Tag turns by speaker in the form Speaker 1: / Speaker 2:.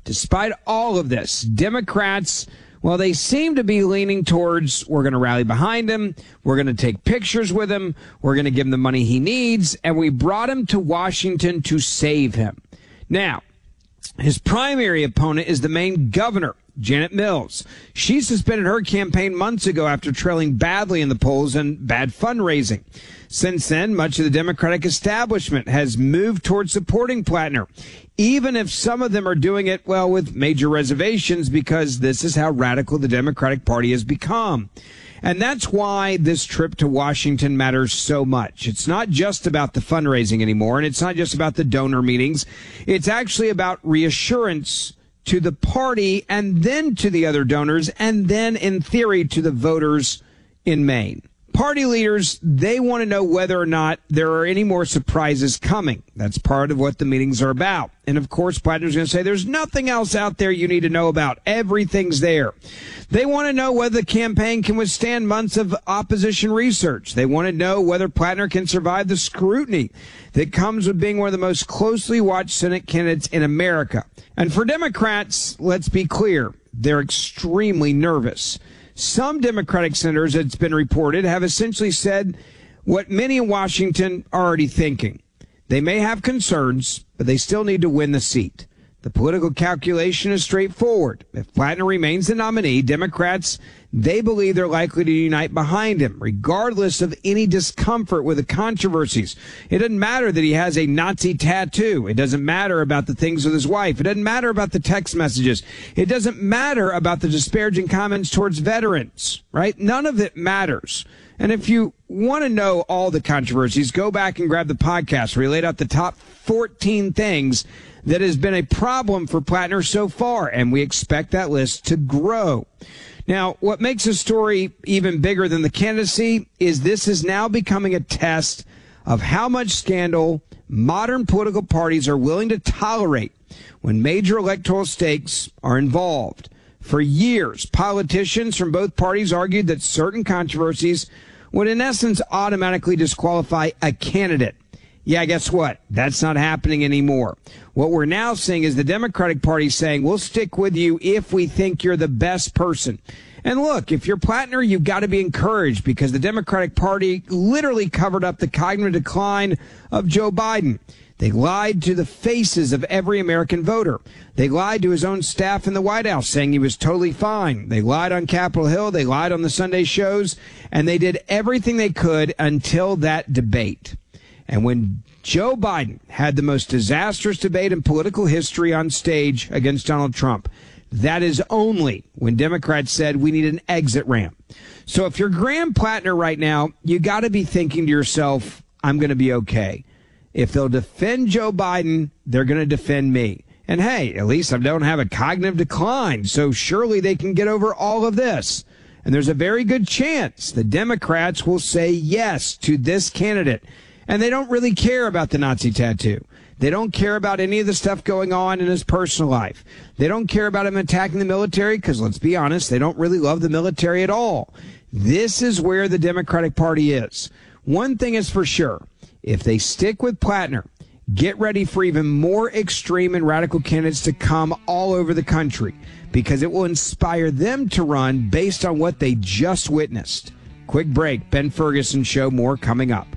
Speaker 1: despite all of this, Democrats, well, they seem to be leaning towards, we're going to rally behind him, we're going to take pictures with him, we're going to give him the money he needs, and we brought him to Washington to save him. Now, his primary opponent is the Maine governor, Janet Mills. She suspended her campaign months ago after trailing badly in the polls and bad fundraising. Since then, much of the Democratic establishment has moved towards supporting Plattner, even if some of them are doing it, well, with major reservations, because this is how radical the Democratic Party has become. And that's why this trip to Washington matters so much. It's not just about the fundraising anymore, and it's not just about the donor meetings. It's actually about reassurance to the party and then to the other donors and then, in theory, to the voters in Maine. Party leaders, they want to know whether or not there are any more surprises coming. That's part of what the meetings are about. And, of course, Plattner's going to say there's nothing else out there you need to know about. Everything's there. They want to know whether the campaign can withstand months of opposition research. They want to know whether Plattner can survive the scrutiny that comes with being one of the most closely watched Senate candidates in America. And for Democrats, let's be clear, they're extremely nervous. Some Democratic senators, it's been reported, have essentially said what many in Washington are already thinking. They may have concerns, but they still need to win the seat. The political calculation is straightforward. If Plattner remains the nominee, Democrats, they believe they're likely to unite behind him, regardless of any discomfort with the controversies. It doesn't matter that he has a Nazi tattoo. It doesn't matter about the things with his wife. It doesn't matter about the text messages. It doesn't matter about the disparaging comments towards veterans, right? None of it matters. And if you want to know all the controversies, go back and grab the podcast where he laid out the top 14 things that has been a problem for Plattner so far, and we expect that list to grow. Now, what makes the story even bigger than the candidacy is this is now becoming a test of how much scandal modern political parties are willing to tolerate when major electoral stakes are involved. For years, politicians from both parties argued that certain controversies would in essence automatically disqualify a candidate. Yeah, guess what? That's not happening anymore. What we're now seeing is the Democratic Party saying, we'll stick with you if we think you're the best person. And look, if you're Plattner, you've got to be encouraged because the Democratic Party literally covered up the cognitive decline of Joe Biden. They lied to the faces of every American voter. They lied to his own staff in the White House, saying he was totally fine. They lied on Capitol Hill. They lied on the Sunday shows. And they did everything they could until that debate. And when Joe Biden had the most disastrous debate in political history on stage against Donald Trump, that is only when Democrats said we need an exit ramp. So if you're Graham Plattner right now, you got to be thinking to yourself, I'm going to be okay. If they'll defend Joe Biden, they're going to defend me. And hey, at least I don't have a cognitive decline, so surely they can get over all of this. And there's a very good chance the Democrats will say yes to this candidate. And they don't really care about the Nazi tattoo. They don't care about any of the stuff going on in his personal life. They don't care about him attacking the military because, let's be honest, they don't really love the military at all. This is where the Democratic Party is. One thing is for sure. If they stick with Plattner, get ready for even more extreme and radical candidates to come all over the country because it will inspire them to run based on what they just witnessed. Quick break. Ben Ferguson Show. More coming up.